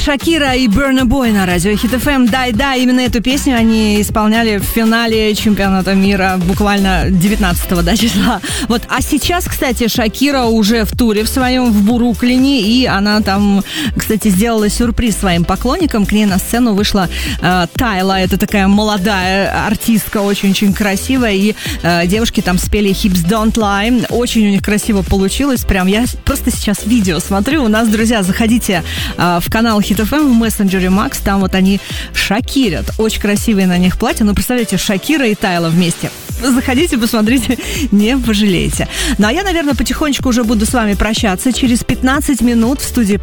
Шакира и Burna Boy на радио Hit FM. Да, именно эту песню они исполняли в финале чемпионата мира буквально 19 числа. Вот, а сейчас, кстати, Шакира уже в туре в своем в Бруклине, и она там, кстати, сделала сюрприз своим поклонникам. К ней на сцену вышла Тайла, это такая молодая артистка, очень-очень красивая, и девушки там спели Hips Don't Lie. Очень у них красиво получилось. Прям я просто сейчас видео смотрю. У нас, друзья, заходите в канал Hit FM в мессенджере Max, там вот они шокирят. Очень красивые на них платья. Ну, представляете, Шакира и Тайла вместе. Заходите, посмотрите, не пожалеете. Ну, а я, наверное, потихонечку уже буду с вами прощаться. Через 15 минут в студии